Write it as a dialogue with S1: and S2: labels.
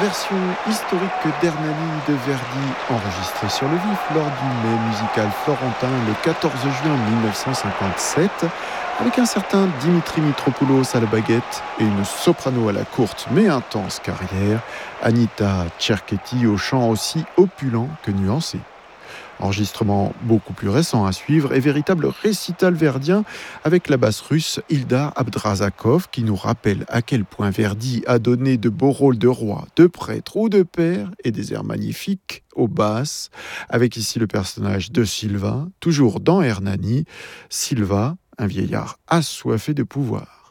S1: version historique d'Hernani de Verdi, enregistrée sur le vif lors du Mai musical florentin le 14 juin 1957, avec un certain Dimitri Mitropoulos à la baguette et une soprano à la courte mais intense carrière, Anita Tcherketi au chant aussi opulent que nuancé. Enregistrement beaucoup plus récent à suivre et véritable récital verdien avec la basse russe Hilda Abdrazakov qui nous rappelle à quel point Verdi a donné de beaux rôles de roi, de prêtre ou de père et des airs magnifiques aux basses, avec ici le personnage de Silva, toujours dans Hernani, Silva, un vieillard assoiffé de pouvoir.